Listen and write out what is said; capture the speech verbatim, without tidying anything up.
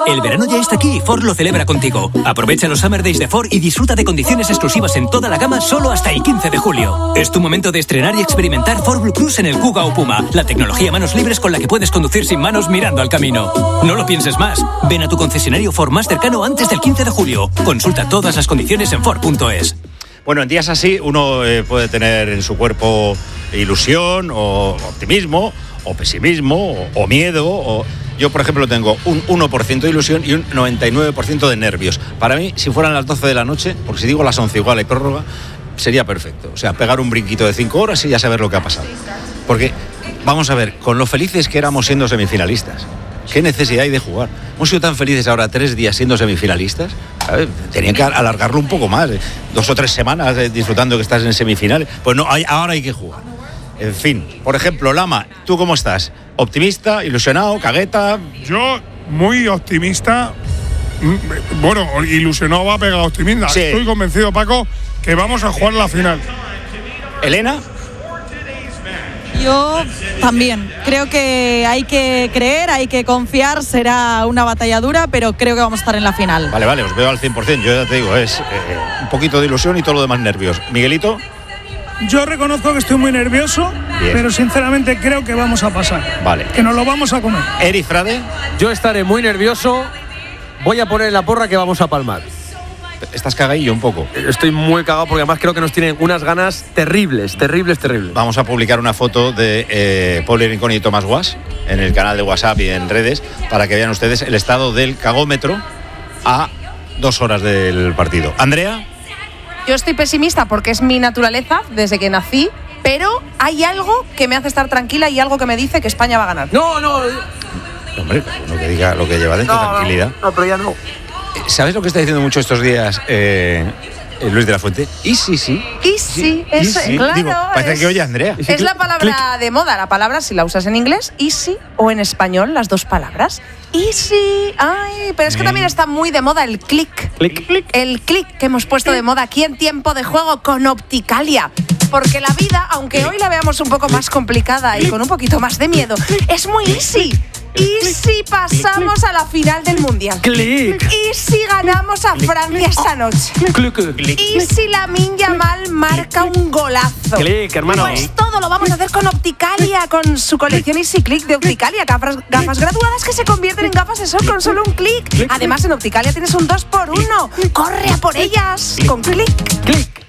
El verano ya está aquí y Ford lo celebra contigo. Aprovecha los Summer Days de Ford y disfruta de condiciones exclusivas en toda la gama solo hasta el quince de julio. Es tu momento de estrenar y experimentar Ford Blue Cruise en el Kuga o Puma, la tecnología manos libres con la que puedes conducir sin manos mirando al camino. No lo pienses más. Ven a tu concesionario Ford más cercano antes del quince de julio. Consulta todas las condiciones en Ford punto es. Bueno, en días así uno eh, puede tener en su cuerpo ilusión o optimismo o pesimismo o, o miedo. O... Yo, por ejemplo, tengo un uno por ciento de ilusión y un noventa y nueve por ciento de nervios. Para mí, si fueran las doce de la noche, porque si digo las once igual hay prórroga, sería perfecto. O sea, pegar un brinquito de cinco horas y ya saber lo que ha pasado. Porque, vamos a ver, con lo felices que éramos siendo semifinalistas, ¿qué necesidad hay de jugar? Hemos sido tan felices ahora tres días siendo semifinalistas. ¿Sabes? Tenían que alargarlo un poco más, ¿eh? Dos o tres semanas eh, disfrutando que estás en semifinales. Pues no, hay, ahora hay que jugar. En fin, por ejemplo, Lama, ¿tú cómo estás? ¿Optimista, ilusionado, cagueta? Yo, muy optimista. Bueno, ilusionado va a pegar optimista. Sí. Estoy convencido, Paco, que vamos a jugar la final. ¿Elena? Yo también. Creo que hay que creer, hay que confiar. Será una batalla dura, pero creo que vamos a estar en la final. Vale, vale, os veo al cien por ciento. Yo ya te digo, es eh, un poquito de ilusión y todo lo demás nervios. ¿Miguelito? Yo reconozco que estoy muy nervioso, Bien. pero sinceramente creo que vamos a pasar. Vale. Que nos lo vamos a comer. ¿Eri Frade? Yo estaré muy nervioso. Voy a poner en la porra que vamos a palmar. ¿Estás cagadillo un poco? Estoy muy cagado porque además creo que nos tienen unas ganas terribles, terribles, terribles. Vamos a publicar una foto de eh, Paul Rincón y Tomás Guas en el canal de WhatsApp y en redes para que vean ustedes el estado del cagómetro a dos horas del partido. ¿Andrea? Yo estoy pesimista porque es mi naturaleza desde que nací, pero hay algo que me hace estar tranquila y algo que me dice que España va a ganar. No, no. Hombre, lo que diga, lo que lleva dentro, no, tranquilidad. No, pero ya no. ¿Sabes lo que está diciendo mucho estos días eh, Luis de la Fuente? Y sí, sí. Y sí, es sí. Claro. Digo, parece es, que oye Andrea. Es la palabra click. De moda. La palabra, si la usas en inglés, easy, o en español, las dos palabras. Easy. Ay, pero es que también está muy de moda el click. Click, click. El click que hemos puesto de moda aquí en Tiempo de Juego con Opticalia. Porque la vida, aunque hoy la veamos un poco más complicada y con un poquito más de miedo, es muy easy. ¿Y si pasamos a la final del Mundial? Click. ¿Y si ganamos a Francia esta noche? Click. Click. ¿Y si Lamine Yamal marca un golazo? Click, hermano. Pues todo lo vamos a hacer con Opticalia, con su colección Easy Click de Opticalia. Gafas, gafas graduadas que se convierten en gafas de sol con solo un clic. Además, en Opticalia tienes un dos por uno. ¡Corre a por ellas! Con Click. Click.